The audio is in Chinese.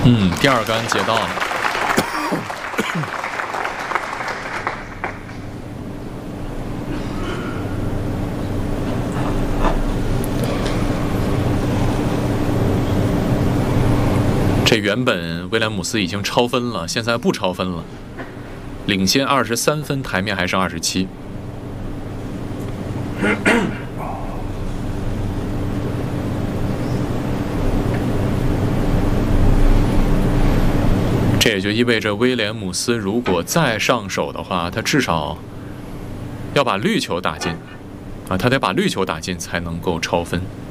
第二杆接到了。这原本威廉姆斯已经超分了，现在不超分了，领先23分，台面还剩27。这也就意味着威廉姆斯如果再上手的话，他至少要把绿球打进，他得把绿球打进才能够超分。